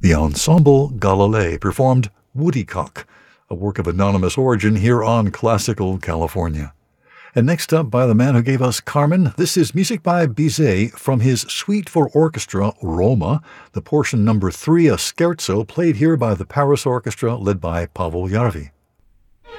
The Ensemble Galilei performed Woodycock, a work of anonymous origin here on Classical California. And next up, by the man who gave us Carmen, this is music by Bizet from his Suite for Orchestra, Roma, the portion number 3, a scherzo played here by the Paris Orchestra led by Pavel Jarvi.